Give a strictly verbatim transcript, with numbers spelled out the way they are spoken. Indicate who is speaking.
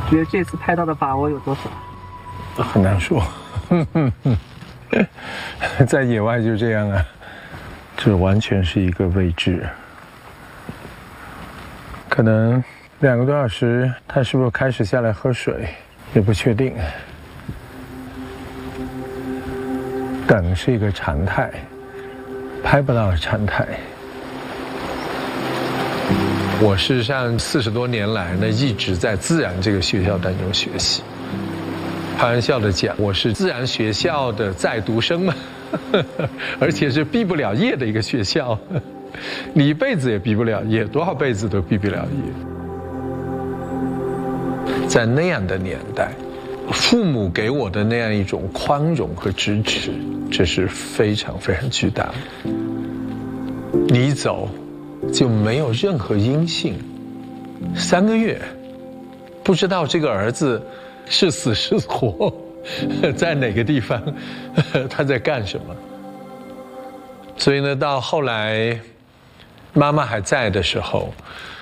Speaker 1: 觉得这次拍到的把握有多少？
Speaker 2: 很难说，在野外就这样啊，这完全是一个未知。可能两个多小时，他是不是开始下来喝水，也不确定。等是一个常态，拍不到常态。我事实上四十多年来呢，一直在自然这个学校当中学习。开玩笑的讲，我是自然学校的在读生嘛，而且是毕不了业的一个学校，你一辈子也毕不了业，多少辈子都毕不了业。在那样的年代，父母给我的那样一种宽容和支持，这是非常非常巨大的。你走就没有任何音信，三个月不知道这个儿子是死是活，在哪个地方，他在干什么。所以呢，到后来妈妈还在的时候，